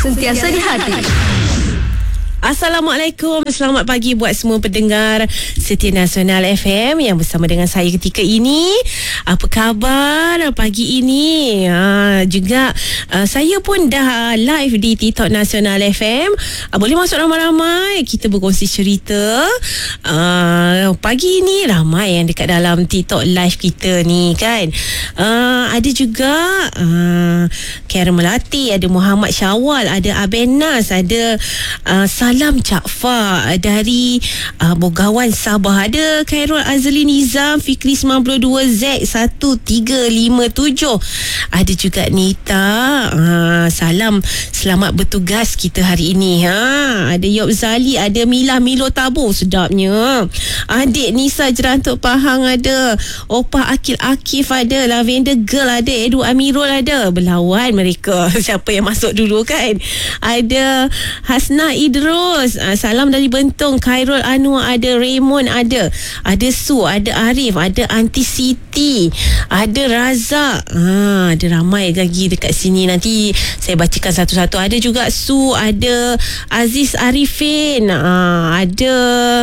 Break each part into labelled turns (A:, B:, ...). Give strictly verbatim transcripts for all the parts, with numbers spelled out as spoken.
A: sentiasa di hati.
B: Assalamualaikum, selamat pagi buat semua pendengar Setia Nasional F M yang bersama dengan saya ketika ini. Apa khabar pagi ini? Ha, juga uh, saya pun dah live di TikTok Nasional F M. Uh, boleh masuk ramai-ramai, kita berkongsi cerita. Uh, pagi ini ramai yang dekat dalam TikTok live kita ni kan. Uh, ada juga uh, Karen Melati, ada Muhammad Syawal, ada Abenas, ada uh, Salam Cakfar dari uh, Bogawan Sabah, ada Khairul Azli Nizam, Fikri sembilan puluh dua Z satu tiga lima tujuh, ada juga Nita. uh, Salam selamat bertugas kita hari ini. ha. Ada Yop Zali, ada Milah Milo Tabur, sedapnya. Adik Nisa Jerantuk Pahang ada, Opah Akil Akif ada, Lavender Girl ada, Edu Amirul ada. Berlawan mereka siapa yang masuk dulu kan. Ada Hasna Idrus, uh, salam dari Bentong. Khairul Anwar ada, Raymond ada, ada Su, ada Arif, ada Aunty Siti, ada Razak. ha, Ada ramai lagi dekat sini, nanti saya bacakan satu-satu. Ada juga Su, ada Aziz Arifin, uh, ada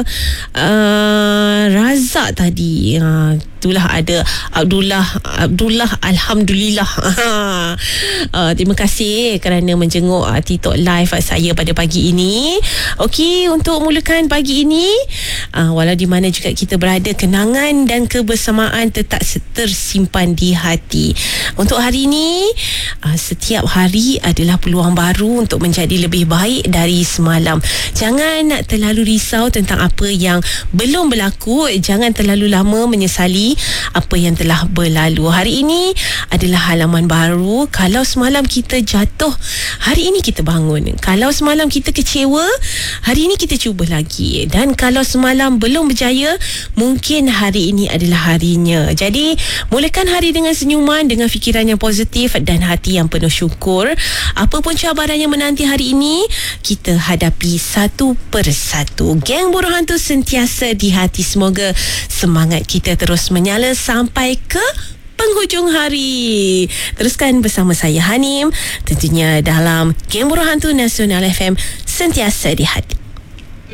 B: uh, Razak tadi. uh, Itulah, ada Abdullah Abdullah Alhamdulillah. uh, Terima kasih kerana menjenguk uh, TikTok live uh, saya pada pagi ini. Okey, untuk mulakan pagi ini, uh, walau di mana juga kita berada, kenangan dan kebersamaan tetap tersimpan di hati. Untuk hari ini, uh, setiap hari adalah peluang baru untuk menjadi lebih baik dari semalam. Jangan nak terlalu risau tentang apa yang belum berlaku. Jangan terlalu lama menyesali apa yang telah berlalu. Hari ini adalah halaman baru. Kalau semalam kita jatuh, hari ini kita bangun. Kalau semalam kita kecewa, hari ini kita cuba lagi. Dan kalau semalam belum berjaya, mungkin hari ini adalah harinya. Jadi, mulakan hari dengan senyuman, dengan fikiran yang positif dan hati yang penuh syukur. Apapun cabaran yang menanti hari ini, kita hadapi satu persatu. Geng Buruh Hantu sentiasa di hati. Semoga semangat kita terus menyala sampai ke penghujung hari. Teruskan bersama saya Hanim, tentunya dalam Geng Buruh Hantu Nasional F M, sentiasa di hati.